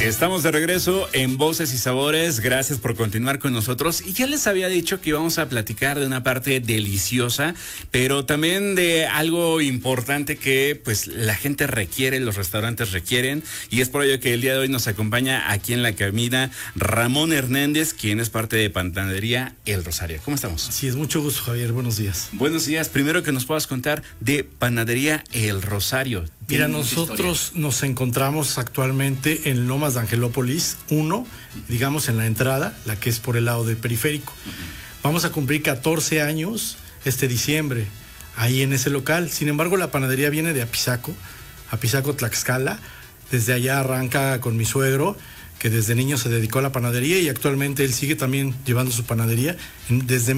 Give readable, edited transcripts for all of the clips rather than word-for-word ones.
Estamos de regreso en Voces y Sabores. Gracias por continuar con nosotros. Y ya les había dicho que íbamos a platicar de una parte deliciosa, pero también de algo importante que pues la gente requiere, los restaurantes requieren. Y es por ello que el día de hoy nos acompaña aquí en la cabina Ramón Hernández, quien es parte de Panadería El Rosario. ¿Cómo estamos? Sí, es mucho gusto, Javier. Buenos días. Buenos días. Primero que nos puedas contar de Panadería El Rosario. Mira, nosotros nos encontramos actualmente en Lomas de Angelópolis 1, digamos en la entrada, la que es por el lado del periférico. Vamos a cumplir 14 años este diciembre ahí en ese local. Sin embargo, la panadería viene de Apizaco, Tlaxcala. Desde allá arranca con mi suegro, que desde niño se dedicó a la panadería y actualmente él sigue también llevando su panadería desde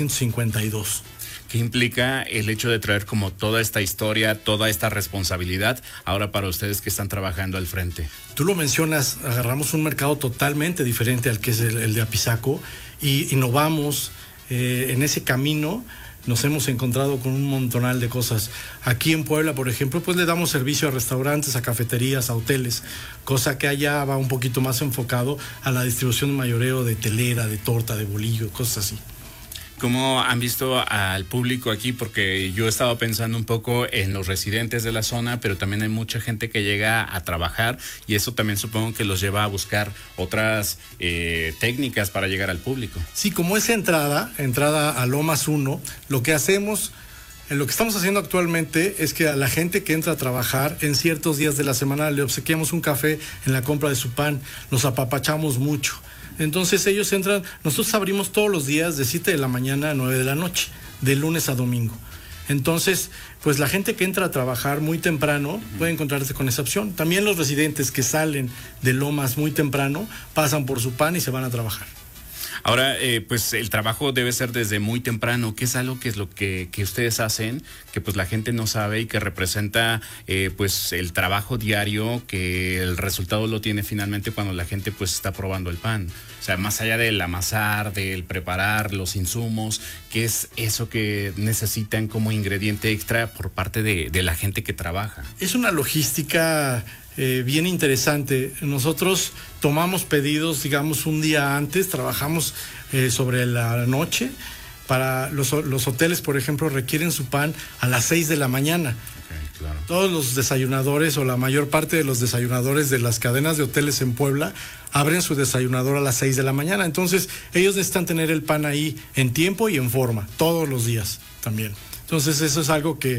1952. ¿Qué implica el hecho de traer como toda esta historia, toda esta responsabilidad ahora para ustedes que están trabajando al frente? Tú lo mencionas, agarramos un mercado totalmente diferente al que es el de Apizaco y innovamos en ese camino. Nos hemos encontrado con un montonal de cosas. Aquí en Puebla, por ejemplo, pues le damos servicio a restaurantes, a cafeterías, a hoteles, cosa que allá va un poquito más enfocado a la distribución de mayoreo de telera, de torta, de bolillo, cosas así. ¿Cómo han visto al público aquí? Porque yo he estado pensando un poco en los residentes de la zona, pero también hay mucha gente que llega a trabajar y eso también supongo que los lleva a buscar otras técnicas para llegar al público. Sí, como es entrada a Lomas 1, lo que hacemos, lo que estamos haciendo actualmente es que a la gente que entra a trabajar en ciertos días de la semana le obsequiamos un café en la compra de su pan, los apapachamos mucho. Entonces ellos entran, nosotros abrimos todos los días de 7 de la mañana a 9 de la noche, de lunes a domingo. Entonces, pues la gente que entra a trabajar muy temprano puede encontrarse con esa opción. También los residentes que salen de Lomas muy temprano pasan por su pan y se van a trabajar. Ahora, pues el trabajo debe ser desde muy temprano, que es algo que es lo que ustedes hacen, que pues la gente no sabe y que representa pues el trabajo diario, que el resultado lo tiene finalmente cuando la gente pues está probando el pan. O sea, más allá del amasar, del preparar los insumos, ¿qué es eso que necesitan como ingrediente extra por parte de la gente que trabaja? Es una logística bien interesante. Nosotros tomamos pedidos, digamos, un día antes, trabajamos sobre la noche. Para los hoteles, por ejemplo, requieren su pan a las 6 de la mañana. Okay, claro. Todos los desayunadores o la mayor parte de los desayunadores de las cadenas de hoteles en Puebla abren su desayunador a las 6 de la mañana. Entonces, ellos necesitan tener el pan ahí en tiempo y en forma, todos los días también. Entonces, eso es algo que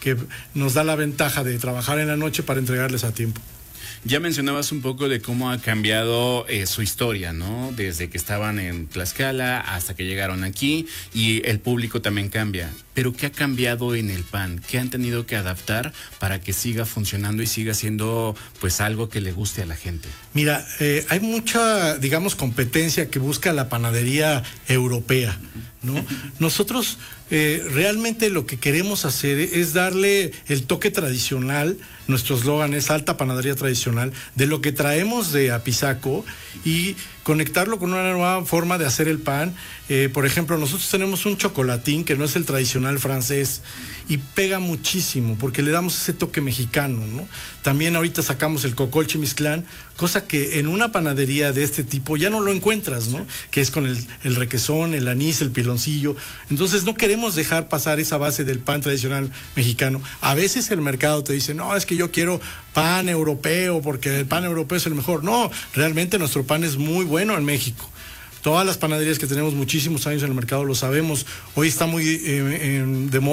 nos da la ventaja de trabajar en la noche para entregarles a tiempo. Ya mencionabas un poco de cómo ha cambiado su historia, ¿no? Desde que estaban en Tlaxcala hasta que llegaron aquí y el público también cambia. Pero ¿qué ha cambiado en el pan? ¿Qué han tenido que adaptar para que siga funcionando y siga siendo pues algo que le guste a la gente? Mira, hay mucha, digamos, competencia que busca la panadería europea, ¿no? Nosotros realmente lo que queremos hacer es darle el toque tradicional. Nuestro eslogan es alta panadería tradicional, de lo que traemos de Apizaco y conectarlo con una nueva forma de hacer el pan. Por ejemplo, nosotros tenemos un chocolatín que no es el tradicional francés y pega muchísimo porque le damos ese toque mexicano, ¿no? También ahorita sacamos el cocol chimizclán, cosa que en una panadería de este tipo ya no lo encuentras, ¿no? Que es con el requesón, el anís, el piloncillo. Entonces no queremos dejar pasar esa base del pan tradicional mexicano. A veces el mercado te dice, no, es que yo quiero pan europeo porque el pan europeo es el mejor. No, realmente nuestro pan es muy bueno en México. Todas las panaderías que tenemos muchísimos años en el mercado lo sabemos. Hoy está muy de moda